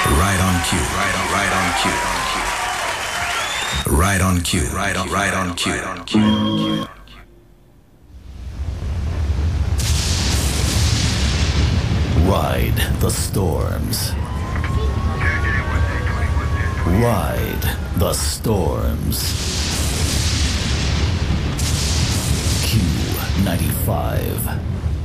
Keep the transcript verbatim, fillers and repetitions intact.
Right on cue. Right on. Right on cue. Right on cue. Right on. Right on cue. Right on cue. Ride the storms. Ride the storms. Q ninety-five.